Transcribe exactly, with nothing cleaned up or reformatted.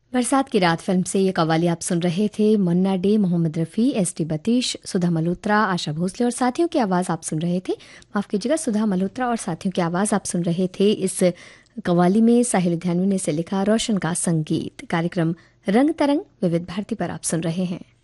बरसात की रात फिल्म से ये कव्वाली आप सुन रहे थे। Munna day, Mohammad Rafi, S T बतीश, सुधा मल्होत्रा, आशा भोसले और साथियों की आवाज़ आप सुन रहे थे। माफ़ कीजिएगा, सुधा मल्होत्रा और साथियों की आवाज़ आप सुन रहे थे। इस कव्वाली में साहिल ध्यानु ने से लिखा, रोशन का संगीत। कार्यक्रम रंग तरंग विविध भारती पर आप सुन रहे हैं।